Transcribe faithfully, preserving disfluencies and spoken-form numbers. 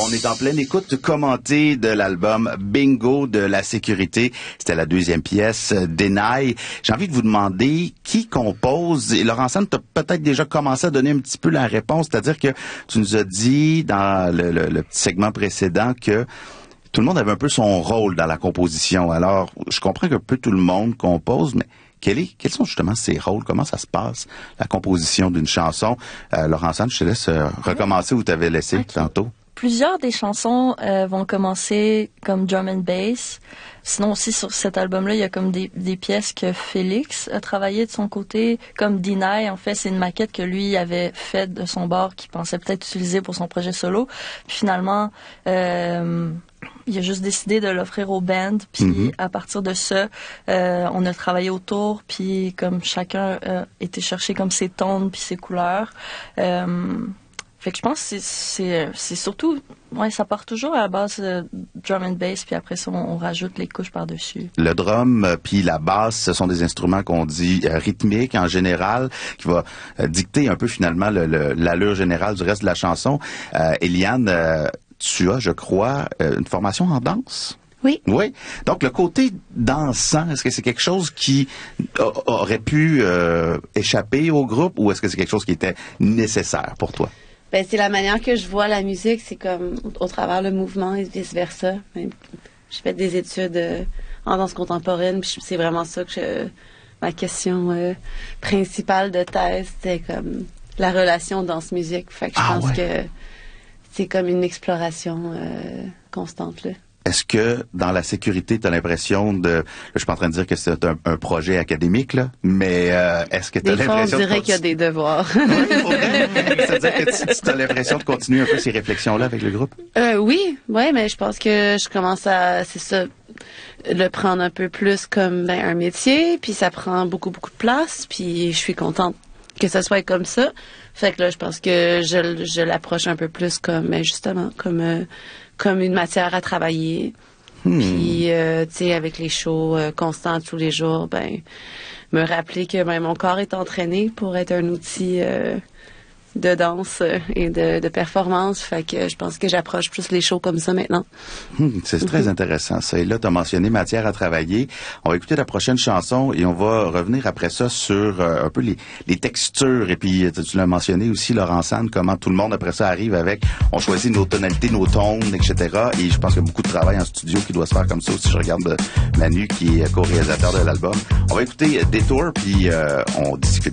On est en pleine écoute commentée de l'album Bingo de La Sécurité. C'était la deuxième pièce, Deny. J'ai envie de vous demander qui compose. Et Laurent-San, tu as peut-être déjà commencé à donner un petit peu la réponse. C'est-à-dire que tu nous as dit dans le, le, le petit segment précédent que tout le monde avait un peu son rôle dans la composition. Alors, je comprends qu'un peu tout le monde compose, mais Quel est, quels sont justement ces rôles? Comment ça se passe, la composition d'une chanson? Euh, Laurent-San, je te laisse euh, recommencer où tu avais laissé okay. tantôt. Plusieurs des chansons euh, vont commencer comme drum and bass. Sinon aussi sur cet album-là, il y a comme des, des pièces que Félix a travaillé de son côté. Comme Deny, en fait, c'est une maquette que lui avait faite de son bord qu'il pensait peut-être utiliser pour son projet solo. Puis finalement, euh, il a juste décidé de l'offrir au band. Puis mm-hmm. à partir de ça, euh, on a travaillé autour. Puis comme chacun a été chercher comme ses tons puis ses couleurs. Euh, Fait que je pense que c'est, c'est, c'est surtout, ouais, ça part toujours à la base euh, drum and bass, puis après ça, on, on rajoute les couches par-dessus. Le drum euh, puis la basse, ce sont des instruments qu'on dit euh, rythmiques en général, qui va euh, dicter un peu finalement le, le, l'allure générale du reste de la chanson. Euh, Eliane, euh, tu as, je crois, euh, une formation en danse? Oui. Oui. Donc, le côté dansant, est-ce que c'est quelque chose qui a, aurait pu euh, échapper au groupe, ou est-ce que c'est quelque chose qui était nécessaire pour toi? Ben, c'est la manière que je vois la musique, c'est comme au travers le mouvement et vice-versa. Ben, j'ai fait des études euh, en danse contemporaine, puis c'est vraiment ça que je, ma question euh, principale de thèse, c'était comme la relation danse-musique. Fait que je ah, pense ouais. que c'est comme une exploration euh, constante, là. Est-ce que, dans La Sécurité, tu as l'impression de... Je suis pas en train de dire que c'est un, un projet académique, là, mais euh, est-ce que tu as l'impression... Des fois, on dirait qu'il y a des devoirs. Oui, pour vrai. C'est-à-dire que tu as l'impression de continuer un peu ces réflexions-là avec le groupe? Euh, oui, oui, mais je pense que je commence à, c'est ça, le prendre un peu plus comme ben, un métier, puis ça prend beaucoup, beaucoup de place, puis je suis contente que ça soit comme ça. Fait que là, je pense que je, je l'approche un peu plus comme, ben, justement, comme... Euh, comme une matière à travailler. Hmm. Puis, euh, tu sais, avec les shows euh, constants tous les jours, ben, me rappeler que ben, mon corps est entraîné pour être un outil euh, de danse euh, et de, de performance. Fait que je pense que j'approche plus les shows comme ça maintenant. Hmm, c'est mm-hmm. très intéressant, ça. Et là, tu as mentionné matière à travailler. On va écouter la prochaine chanson et on va revenir après ça sur euh, un peu les, les textures. Et puis, tu l'as mentionné aussi, Laurent-San, comment tout le monde après ça arrive avec, on choisit nos tonalités, nos tons, et cetera. Et je pense qu'il y a beaucoup de travail en studio qui doit se faire comme ça aussi. Je regarde Manu, qui est co-réalisateur de l'album. On va écouter Détour, puis euh, on discute.